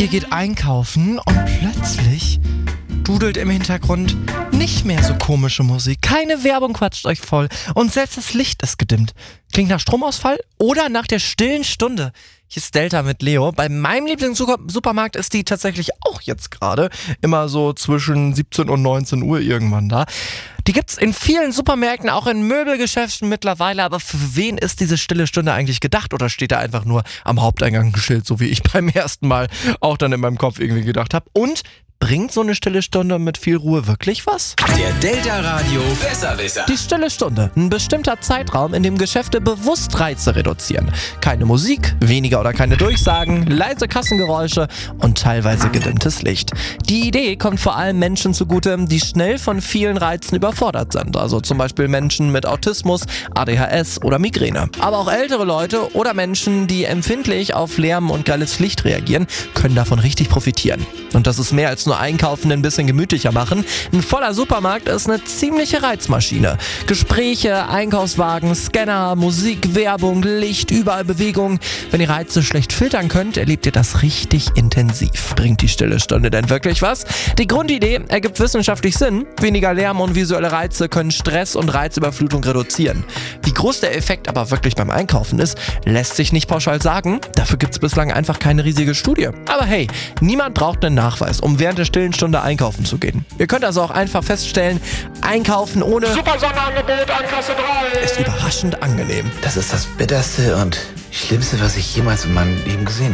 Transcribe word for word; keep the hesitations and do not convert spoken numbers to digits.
Ihr geht einkaufen und plötzlich dudelt im Hintergrund nicht mehr so komische Musik. Keine Werbung quatscht euch voll und selbst das Licht ist gedimmt. Klingt nach Stromausfall oder nach der stillen Stunde. Hier ist Delta mit Leo. Bei meinem Lieblingssupermarkt ist die tatsächlich auch jetzt gerade immer so zwischen siebzehn und neunzehn Uhr irgendwann da. Die gibt's in vielen Supermärkten, auch in Möbelgeschäften mittlerweile. Aber für wen ist diese stille Stunde eigentlich gedacht? Oder steht da einfach nur am Haupteingang ein Schild, so wie ich beim ersten Mal auch dann in meinem Kopf irgendwie gedacht habe? Und bringt so eine stille Stunde mit viel Ruhe wirklich was? Der Delta Radio Besserwisser. Die stille Stunde. Ein bestimmter Zeitraum, in dem Geschäfte bewusst Reize reduzieren. Keine Musik, weniger oder keine Durchsagen, leise Kassengeräusche und teilweise gedimmtes Licht. Die Idee kommt vor allem Menschen zugute, die schnell von vielen Reizen überfordert sind. Also zum Beispiel Menschen mit Autismus, A D H S oder Migräne. Aber auch ältere Leute oder Menschen, die empfindlich auf Lärm und grelles Licht reagieren, können davon richtig profitieren. Und das ist mehr als nur Einkaufen ein bisschen gemütlicher machen. Ein voller Supermarkt ist eine ziemliche Reizmaschine. Gespräche, Einkaufswagen, Scanner, Musik, Werbung, Licht, überall Bewegung. Wenn ihr Reize schlecht filtern könnt, erlebt ihr das richtig intensiv. Bringt die stille Stunde denn wirklich was? Die Grundidee ergibt wissenschaftlich Sinn. Weniger Lärm und visuelle Reize können Stress und Reizüberflutung reduzieren. Wie groß der Effekt aber wirklich beim Einkaufen ist, lässt sich nicht pauschal sagen. Dafür gibt es bislang einfach keine riesige Studie. Aber hey, niemand braucht einen Nachweis, um während der stillen Stunde einkaufen zu gehen. Ihr könnt also auch einfach feststellen, einkaufen ohne Super Sonderangebot an Kasse drei ist überraschend angenehm. Das ist das Bitterste und Schlimmste, was ich jemals in meinem Leben gesehen habe.